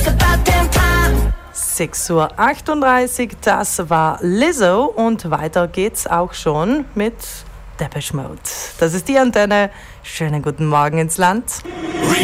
6:38 Uhr, das war Lizzo und weiter geht's auch schon mit Depeche Mode. Das ist die Antenne. Schönen guten Morgen ins Land.